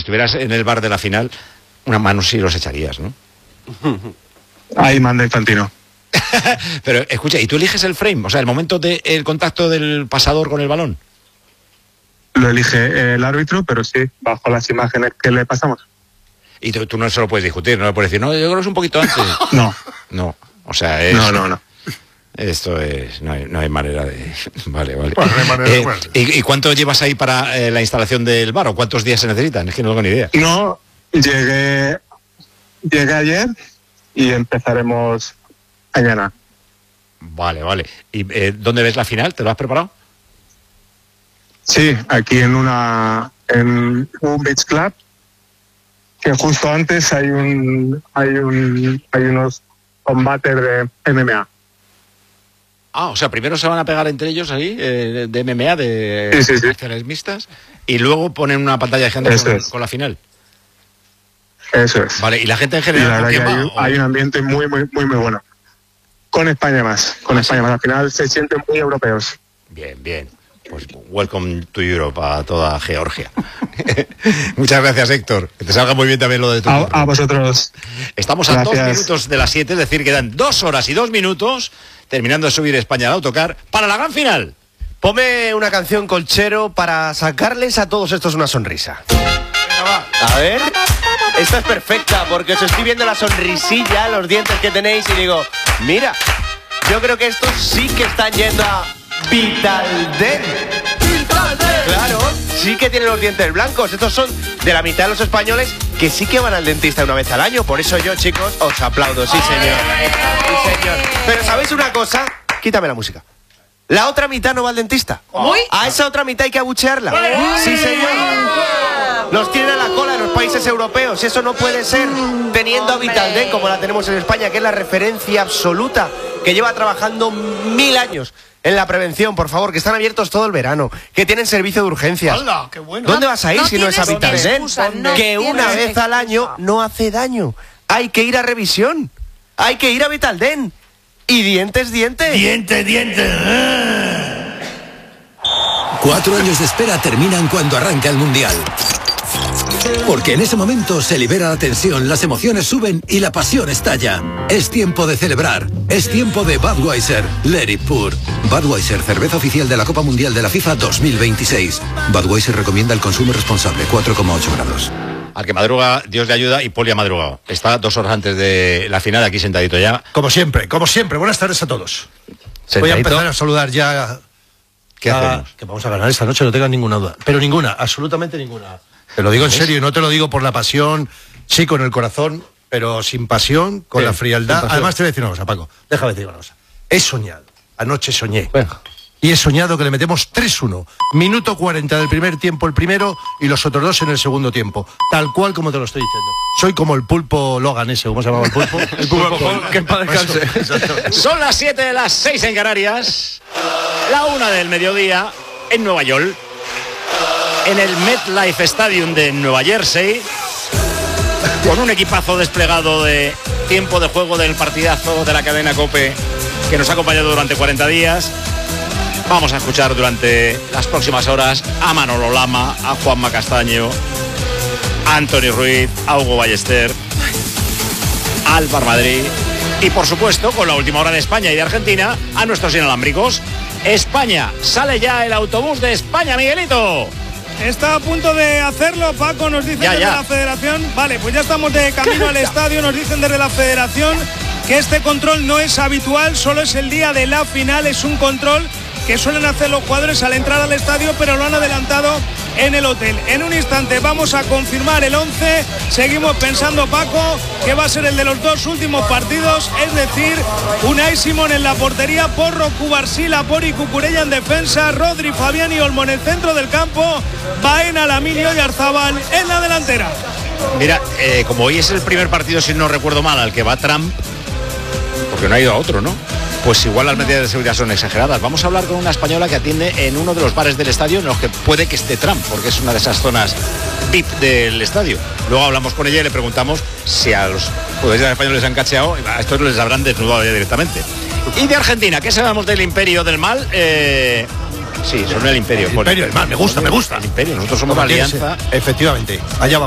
estuvieras en el bar de la final, una mano sí los echarías, ¿no? Ahí manda Infantino. Pero escucha, ¿y tú eliges el frame? O sea, el momento del contacto del pasador con el balón. Lo elige el árbitro, pero sí, bajo las imágenes que le pasamos. Y tú no se lo puedes discutir, no le puedes decir, no, yo creo que es un poquito antes. No. No, o sea, es... No. Esto es... No hay manera de... Vale. Bueno, no hay manera de jugar. ¿Y cuánto llevas ahí para la instalación del bar? ¿O cuántos días se necesitan? Es que no tengo ni idea. No, llegué ayer y empezaremos mañana. Vale. ¿Y dónde ves la final? ¿Te lo has preparado? Sí, aquí en un beach club, que justo antes hay unos combates de MMA. O sea, primero se van a pegar entre ellos ahí, de MMA, de acciones mixtas, y luego ponen una pantalla de gente con la final. Eso es. Vale, y la gente en Y general... la verdad que hay un ambiente muy bueno. Con España más. Al final se sienten muy europeos. Bien. Pues welcome to Europe a toda Georgia. Muchas gracias, Héctor. Que te salga muy bien también lo de tu... A vosotros. Estamos a 2 minutos de las 7, es decir, quedan 2 horas y 2 minutos, terminando de subir España al autocar, para la gran final. Ponme una canción, Colchero, para sacarles a todos estos una sonrisa. A ver, esta es perfecta, porque os estoy viendo la sonrisilla, los dientes que tenéis, y digo, mira, yo creo que estos sí que están yendo a Vitaldent. Claro, sí que tienen los dientes blancos. Estos son de la mitad de los españoles que sí que van al dentista una vez al año. Por eso yo, chicos, os aplaudo. Sí, señor. Pero ¿sabéis una cosa? Quítame la música. La otra mitad no va al dentista. A esa otra mitad hay que abuchearla. Sí, señor. Los tienen a la cola en los países europeos. Eso no puede ser, teniendo a Vitaldent como la tenemos en España, que es la referencia absoluta, que lleva trabajando 1000 años en la prevención. Por favor, que están abiertos todo el verano, que tienen servicio de urgencias. ¡Hala, qué bueno! ¿Dónde vas a ir si no es a Vitaldent? Que una vez al año no hace daño. Hay que ir a revisión. Hay que ir a Vitaldent. Y dientes. Dientes. 4 años de espera terminan cuando arranca el Mundial. Porque en ese momento se libera la tensión, las emociones suben y la pasión estalla. Es tiempo de celebrar. Es tiempo de Budweiser. Let it pour. Budweiser, cerveza oficial de la Copa Mundial de la FIFA 2026. Budweiser recomienda el consumo responsable, 4,8 grados. Al que madruga, Dios le ayuda, y Poli ha madrugado. Está 2 horas antes de la final, aquí sentadito ya. Como siempre. Buenas tardes a todos. Sentadito. Voy a empezar a saludar ya. ¿Qué hacemos? Que vamos a ganar esta noche, no tengas ninguna duda. Pero ninguna, absolutamente ninguna. Te lo digo en serio, y no te lo digo por la pasión, sí, con el corazón, pero sin pasión, con la frialdad. Además te voy a decir una cosa, Paco, déjame decir una cosa. He soñado, anoche soñé. Venga. Y he soñado que le metemos 3-1. Minuto 40 del primer tiempo el primero y los otros 2 en el segundo tiempo. Tal cual como te lo estoy diciendo. Soy como el pulpo Logan ese, ¿cómo se llamaba el pulpo? El pulpo. Que en paz descanse. Son las 7, las 6 en Canarias. La 1 del mediodía en Nueva York. En el MetLife Stadium de Nueva Jersey. Con un equipazo desplegado de tiempo de juego del partidazo de la cadena COPE que nos ha acompañado durante 40 días. Vamos a escuchar durante las próximas horas a Manolo Lama, a Juanma Castaño, a Antonio Ruiz, a Hugo Ballester, al Bar Madrid y, por supuesto, con la última hora de España y de Argentina, a nuestros inalámbricos. España, sale ya el autobús de España, Miguelito. Está a punto de hacerlo, Paco, nos dicen desde la federación. Vale, pues ya estamos de camino al estadio, nos dicen desde la federación que este control no es habitual, solo es el día de la final, es un control que suelen hacer los jugadores al entrar al estadio, pero lo han adelantado en el hotel. En un instante vamos a confirmar el 11, seguimos pensando, Paco, que va a ser el de los 2 últimos partidos, es decir, Unai Simón en la portería, Porro, Cubarsí, Lapori, Cucurella en defensa, Rodri, Fabián y Olmo en el centro del campo, Baena, Laminio y Arzabal en la delantera. Mira, como hoy es el primer partido, si no recuerdo mal, al que va Trump, porque no ha ido a otro, ¿no? Pues igual las medidas de seguridad son exageradas. Vamos a hablar con una española que atiende en uno de los bares del estadio en los que puede que esté Trump, porque es una de esas zonas VIP del estadio. Luego hablamos con ella y le preguntamos si a los futbolistas españoles han cacheado, a estos les habrán desnudado ya directamente. Y de Argentina, ¿qué sabemos del Imperio del Mal? Sí, son el Imperio. El Imperio del Mal, me gusta. El Imperio, nosotros somos la Alianza. Efectivamente, allá vamos.